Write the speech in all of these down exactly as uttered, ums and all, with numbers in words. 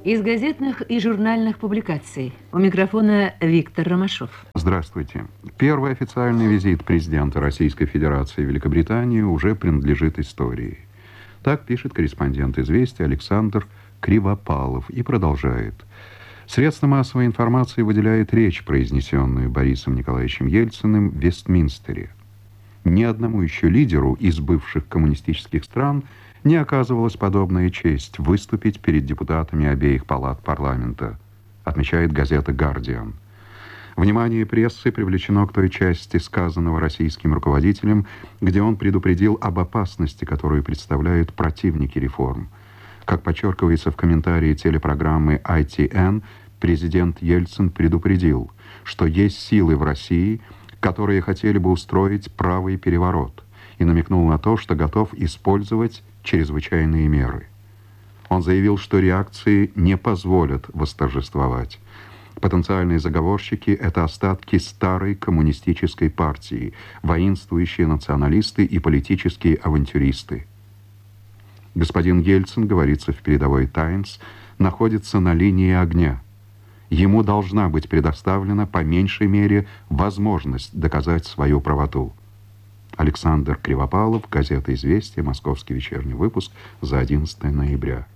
Из газетных и журнальных публикаций. У микрофона Виктор Ромашов. Здравствуйте. Первый официальный визит президента Российской Федерации в Великобританию уже принадлежит истории. Так пишет корреспондент «Известий» Александр Кривопалов и продолжает. Средства массовой информации выделяют речь, произнесенную Борисом Николаевичем Ельциным в Вестминстере. Ни одному еще лидеру из бывших коммунистических стран не оказывалась подобная честь выступить перед депутатами обеих палат парламента, отмечает газета «Гардиан». Внимание прессы привлечено к той части сказанного российским руководителем, где он предупредил об опасности, которую представляют противники реформ. Как подчеркивается в комментарии телепрограммы ай ти эн, президент Ельцин предупредил, что есть силы в России, которые хотели бы устроить правый переворот, и намекнул на то, что готов использовать чрезвычайные меры. Он заявил, что реакции не позволят восторжествовать. Потенциальные заговорщики – это остатки старой коммунистической партии, воинствующие националисты и политические авантюристы. Господин Ельцин, говорится в передовой «Таймс», находится на линии огня. Ему должна быть предоставлена, по меньшей мере, возможность доказать свою правоту. Александр Кривопалов, газета «Известия», московский вечерний выпуск за одиннадцатое ноября.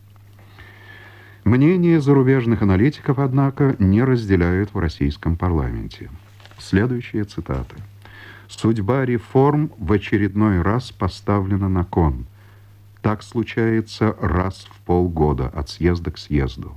Мнения зарубежных аналитиков, однако, не разделяют в российском парламенте. Следующая цитата. «Судьба реформ в очередной раз поставлена на кон. Так случается раз в полгода, от съезда к съезду».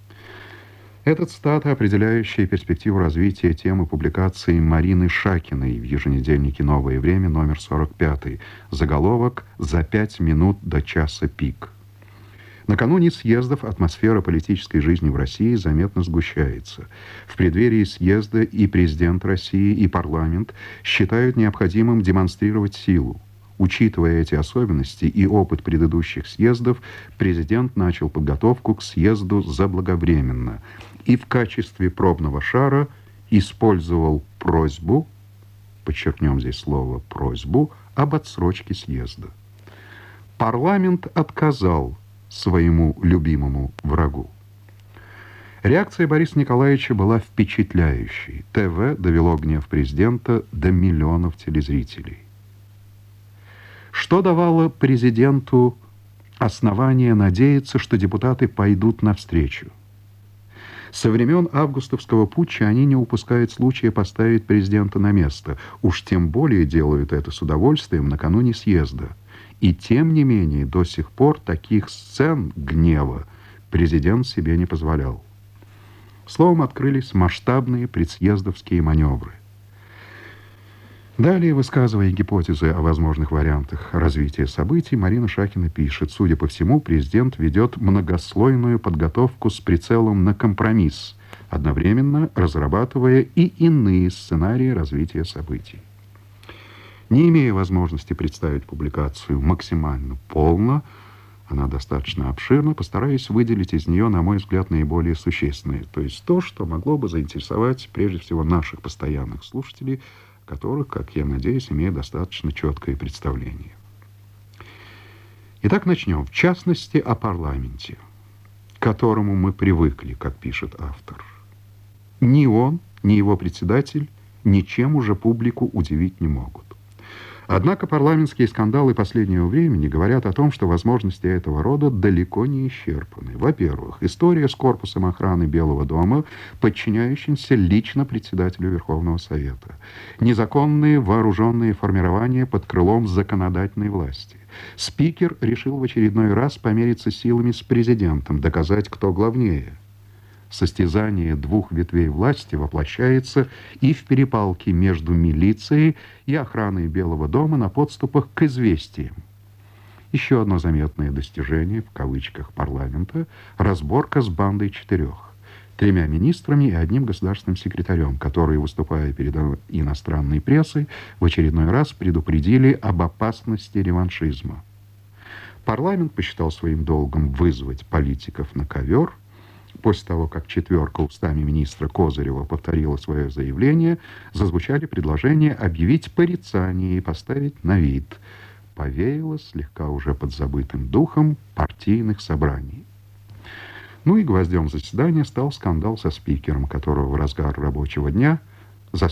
Это цитата, определяющая перспективу развития темы публикации Марины Шакиной в еженедельнике «Новое время» номер сорок пять. Заголовок «За пять минут до часа пик». Накануне съездов атмосфера политической жизни в России заметно сгущается. В преддверии съезда и президент России, и парламент считают необходимым демонстрировать силу. Учитывая эти особенности и опыт предыдущих съездов, президент начал подготовку к съезду заблаговременно и в качестве пробного шара использовал просьбу, подчеркнем здесь слово «просьбу», об отсрочке съезда. Парламент отказал своему любимому врагу. Реакция Бориса Николаевича была впечатляющей. ТВ довело гнев президента до миллионов телезрителей. Что давало президенту основание надеяться, что депутаты пойдут навстречу? Со времен августовского путча они не упускают случая поставить президента на место. Уж тем более делают это с удовольствием накануне съезда. И тем не менее до сих пор таких сцен гнева президент себе не позволял. Словом, открылись масштабные предсъездовские маневры. Далее, высказывая гипотезы о возможных вариантах развития событий, Марина Шакина пишет: судя по всему, президент ведет многослойную подготовку с прицелом на компромисс, одновременно разрабатывая и иные сценарии развития событий. Не имея возможности представить публикацию максимально полно, она достаточно обширна, постараюсь выделить из нее, на мой взгляд, наиболее существенное, то есть то, что могло бы заинтересовать прежде всего наших постоянных слушателей, которых, как я надеюсь, имеют достаточно четкое представление. Итак, начнем. В частности, о парламенте, к которому мы привыкли, как пишет автор. Ни он, ни его председатель ничем уже публику удивить не могут. Однако парламентские скандалы последнего времени говорят о том, что возможности этого рода далеко не исчерпаны. Во-первых, история с корпусом охраны Белого дома, подчиняющимся лично председателю Верховного Совета. Незаконные вооруженные формирования под крылом законодательной власти. Спикер решил в очередной раз помериться силами с президентом, доказать, кто главнее. Состязание двух ветвей власти воплощается и в перепалке между милицией и охраной Белого дома на подступах к известиям. Еще одно заметное достижение, в кавычках, парламента – разборка с бандой четырех, тремя министрами и одним государственным секретарем, которые, выступая перед иностранной прессой, в очередной раз предупредили об опасности реваншизма. Парламент посчитал своим долгом вызвать политиков на ковер. После того, как четверка устами министра Козырева повторила свое заявление, зазвучали предложения объявить порицание и поставить на вид. Повеяло слегка уже подзабытым духом партийных собраний. Ну и гвоздем заседания стал скандал со спикером, которого в разгар рабочего дня